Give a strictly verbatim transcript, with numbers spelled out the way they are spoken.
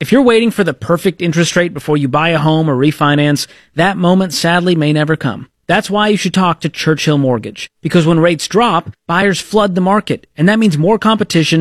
If you're waiting for the perfect interest rate before you buy a home or refinance, that moment sadly may never come. That's why you should talk to Churchill Mortgage. Because when rates drop, buyers flood the market, and that means more competition